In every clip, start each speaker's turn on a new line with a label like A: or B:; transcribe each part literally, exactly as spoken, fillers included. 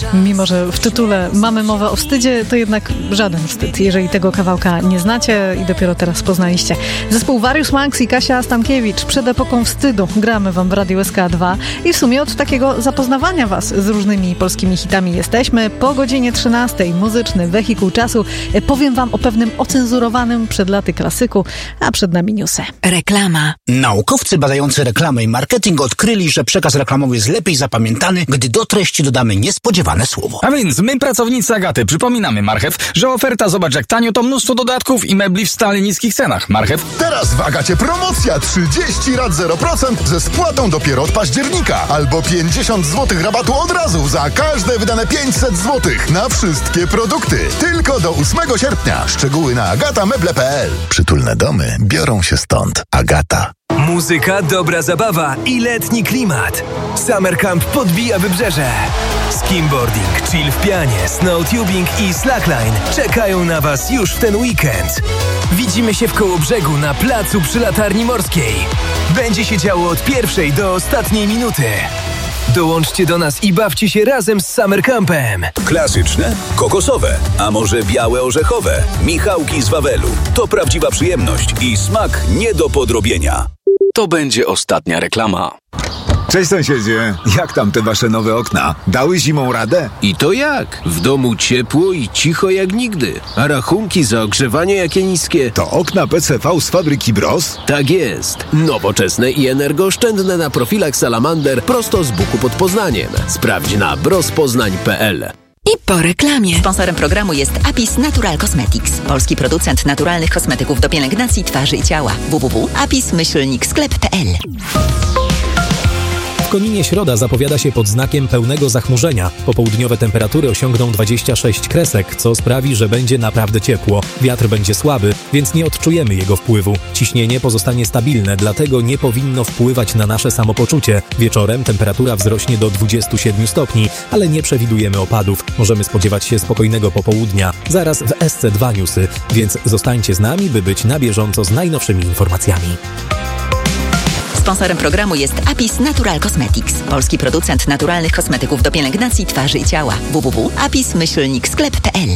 A: Mimo że w tytule mamy mowę o wstydzie, to jednak żaden wstyd, jeżeli tego kawałka nie znacie i dopiero teraz poznaliście. Zespół Warius Manx i Kasia Stankiewicz przed epoką wstydu gramy wam w Radiu S K dwa i w sumie od takiego zapoznawania was z różnymi polskimi hitami jesteśmy. Po godzinie trzynastej muzyczny wehikuł czasu. Powiem wam o pewnym ocenzurowanym przed laty klasyku, a przed nami newsy.
B: Reklama.
C: Naukowcy badający reklamę i marketing odkryli, że przekaz reklamowy jest lepiej zapamiętany, gdy do treści dodamy niespodziewane słowo.
D: A więc my, pracownicy Agaty, przypominamy Marchew, że oferta zobacz jak tanio to mnóstwo dodatków i mebli w stale niskich cenach. Marchew.
E: Teraz w Agacie promocja trzydzieści rat zero procent ze spłatą dopiero od października albo pięćdziesiąt złotych rabatu od razu za każde wydane pięćset złotych na wszystkie produkty. Tylko do ósmego sierpnia. Szczegóły na agatameble kropka p l. Przytulne domy biorą się stąd. Agata.
F: Muzyka, dobra zabawa i letni klimat. Summer Camp podbija wybrzeże. Skimboarding, chill w pianie, snowtubing i slackline czekają na was już w ten weekend. Widzimy się w Kołobrzegu na placu przy Latarni Morskiej. Będzie się działo od pierwszej do ostatniej minuty. Dołączcie do nas i bawcie się razem z Summer Campem.
G: Klasyczne, kokosowe, a może białe orzechowe. Michałki z Wawelu. To prawdziwa przyjemność i smak nie do podrobienia.
H: To będzie ostatnia reklama.
I: Cześć sąsiedzie, jak tam te wasze nowe okna? Dały zimą radę?
J: I to jak? W domu ciepło i cicho jak nigdy. A rachunki za ogrzewanie jakie niskie.
I: To okna P C V z fabryki Bros?
J: Tak jest. Nowoczesne i energooszczędne na profilach Salamander prosto z Buku pod Poznaniem. Sprawdź na brospoznań kropka p l.
B: I po reklamie.
K: Sponsorem programu jest Apis Natural Cosmetics, polski producent naturalnych kosmetyków do pielęgnacji twarzy i ciała. w w w kropka apis myślnik sklep kropka p l.
L: W Koninie środa zapowiada się pod znakiem pełnego zachmurzenia. Popołudniowe temperatury osiągną dwadzieścia sześć kresek, co sprawi, że będzie naprawdę ciepło. Wiatr będzie słaby, więc nie odczujemy jego wpływu. Ciśnienie pozostanie stabilne, dlatego nie powinno wpływać na nasze samopoczucie. Wieczorem temperatura wzrośnie do dwudziestu siedmiu stopni, ale nie przewidujemy opadów. Możemy spodziewać się spokojnego popołudnia. Zaraz w S C dwa Newsy, więc zostańcie z nami, by być na bieżąco z najnowszymi informacjami.
K: Sponsorem programu jest Apis Natural Cosmetics, polski producent naturalnych kosmetyków do pielęgnacji twarzy i ciała. w w w kropka apis myślnik sklep kropka p l.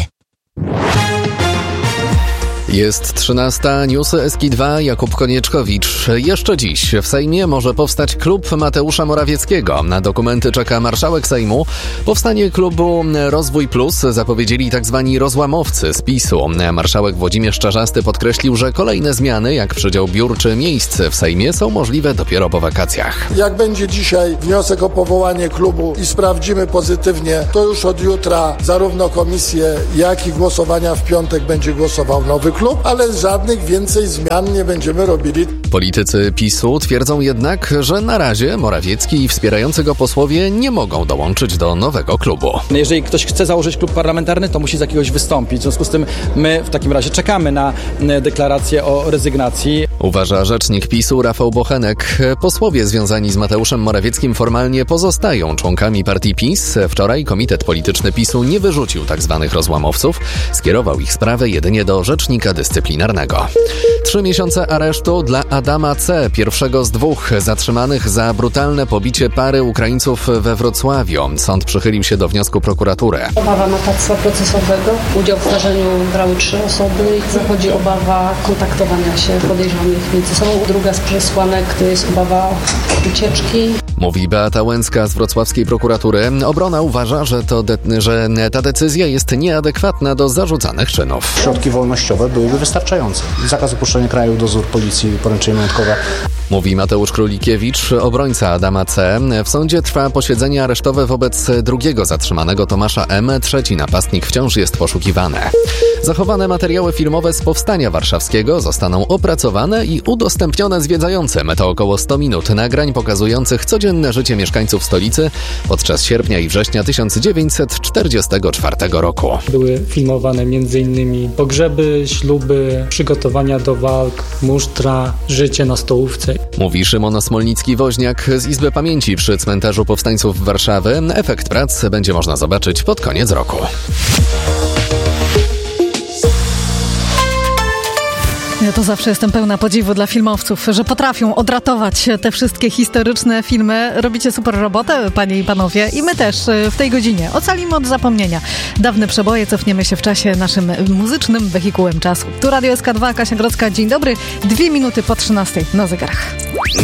M: Jest trzynasta, newsy S K dwa, Jakub Konieczkowicz. Jeszcze dziś w Sejmie może powstać klub Mateusza Morawieckiego. Na dokumenty czeka marszałek Sejmu. Powstanie klubu Rozwój Plus zapowiedzieli tzw. rozłamowcy z PiSu. Marszałek Włodzimierz Czarzasty podkreślił, że kolejne zmiany, jak przydział biur czy miejsc w Sejmie, są możliwe dopiero po wakacjach.
N: Jak będzie dzisiaj wniosek o powołanie klubu i sprawdzimy pozytywnie, to już od jutra zarówno komisje, jak i głosowania w piątek będzie głosował nowy klub. Klub, ale żadnych więcej zmian nie będziemy robili.
M: Politycy PiSu twierdzą jednak, że na razie Morawiecki i wspierający go posłowie nie mogą dołączyć do nowego klubu.
O: Jeżeli ktoś chce założyć klub parlamentarny, to musi z jakiegoś wystąpić. W związku z tym my w takim razie czekamy na deklarację o rezygnacji.
M: Uważa rzecznik PiSu Rafał Bochenek. Posłowie związani z Mateuszem Morawieckim formalnie pozostają członkami partii PiS. Wczoraj Komitet Polityczny PiSu nie wyrzucił tzw. rozłamowców. Skierował ich sprawę jedynie do rzecznika dyscyplinarnego. Trzy miesiące aresztu dla Adama C., pierwszego z dwóch zatrzymanych za brutalne pobicie pary Ukraińców we Wrocławiu. Sąd przychylił się do wniosku prokuratury.
P: Obawa matactwa procesowego. Udział w zdarzeniu brały trzy osoby. Zachodzi obawa kontaktowania się podejrzanych między sobą. Druga z przesłanek to jest obawa ucieczki.
M: Mówi Beata Łęcka z wrocławskiej prokuratury. Obrona uważa, że, to de- że ta decyzja jest nieadekwatna do zarzucanych czynów.
Q: Środki wolnościowe byłyby wystarczające. Zakaz opuszczenia kraju, dozór policji, poręczenie majątkowe.
M: Mówi Mateusz Królikiewicz, obrońca Adama C. W sądzie trwa posiedzenie aresztowe wobec drugiego zatrzymanego Tomasza M. Trzeci napastnik wciąż jest poszukiwany. Zachowane materiały filmowe z Powstania Warszawskiego zostaną opracowane i udostępnione zwiedzającym. To około sto minut nagrań pokazujących codzienne życie mieszkańców stolicy podczas sierpnia i września tysiąc dziewięćset czterdziestego czwartego roku.
R: Były filmowane m.in. pogrzeby, śluby, przygotowania do walk, musztra, życie na stołówce.
M: Mówi Szymon Smolnicki-Woźniak z Izby Pamięci przy Cmentarzu Powstańców Warszawy. Efekt prac będzie można zobaczyć pod koniec roku.
A: Ja to zawsze jestem pełna podziwu dla filmowców, że potrafią odratować te wszystkie historyczne filmy. Robicie super robotę, panie i panowie, i my też w tej godzinie ocalimy od zapomnienia dawne przeboje, cofniemy się w czasie naszym muzycznym wehikułem czasu. Tu Radio S K dwa, Kasia Grodzka, dzień dobry, dwie minuty po trzynastej na zegarach.